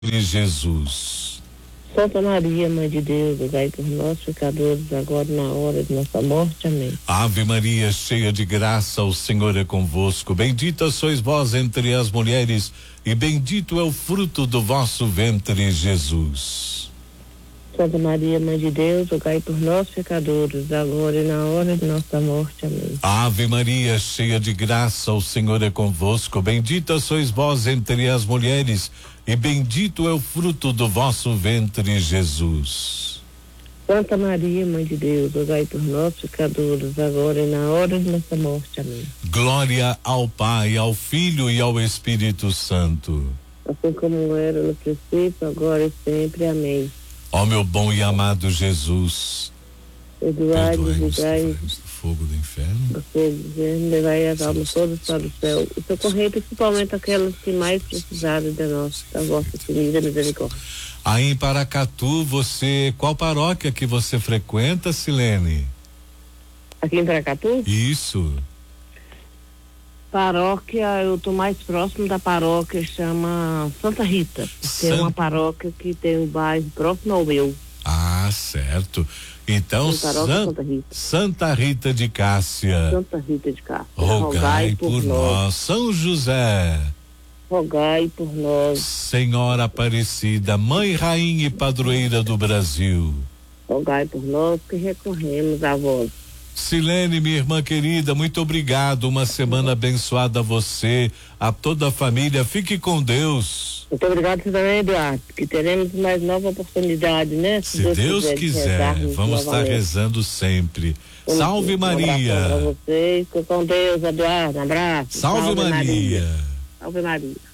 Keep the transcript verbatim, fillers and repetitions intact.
Jesus. Santa Maria, Mãe de Deus, rogai por nós, pecadores, agora e na hora de nossa morte. Amém. Ave Maria, cheia de graça, o Senhor é convosco. Bendita sois vós entre as mulheres, e bendito é o fruto do vosso ventre, Jesus. Santa Maria, Mãe de Deus, rogai por nós, pecadores, agora e na hora de nossa morte. Amém. Ave Maria, cheia de graça, o Senhor é convosco. Bendita sois vós entre as mulheres, e bendito é o fruto do vosso ventre, Jesus. Santa Maria, Mãe de Deus, rogai por nós, pecadores, agora e na hora de nossa morte. Amém. Glória ao Pai, ao Filho e ao Espírito Santo. Assim como era no princípio, agora e sempre. Amém. Ó meu bom e amado Jesus, perdoai-nos do fogo do inferno, você dizendo, levai as almas todas para o céu e socorrei principalmente aquelas que mais precisarem da nossa, da vossa infinita misericórdia. Aí em Paracatu, você, qual paróquia que você frequenta, Silene? Aqui em Paracatu? Isso. Paróquia, eu tô mais próximo da paróquia, chama Santa Rita. San... É uma paróquia que tem um bairro próximo ao meu. Ah, certo. Então, San... Santa, Rita. Santa Rita de Cássia. Santa Rita de Cássia. Rogai, rogai por, por nós. nós. São José. Rogai por nós. Senhora Aparecida, Mãe, Rainha e Padroeira do Brasil. Rogai por nós que recorremos a vós. Silene, minha irmã querida, muito obrigado. Uma semana abençoada a você, a toda a família. Fique com Deus. Muito obrigado também, Eduardo. Que teremos mais nova oportunidade, né? Se, Se Deus, Deus quiser, quiser vamos estar rezando sempre. Vamos Salve Maria. Um abraço para você. Fique com Deus, Eduardo. Um abraço. Salve, Salve Maria. Maria. Salve Maria.